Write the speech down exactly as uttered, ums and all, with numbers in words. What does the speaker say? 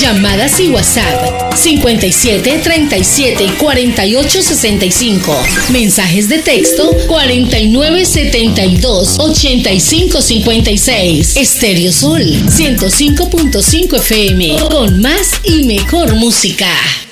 Llamadas y WhatsApp cincuenta y siete, treinta y siete, cuarenta y ocho, sesenta y cinco. Mensajes de texto cuarenta y nueve, setenta y dos, ochenta y cinco, cincuenta y seis. Estéreo Sol ciento cinco punto cinco F M, con más y mejor música.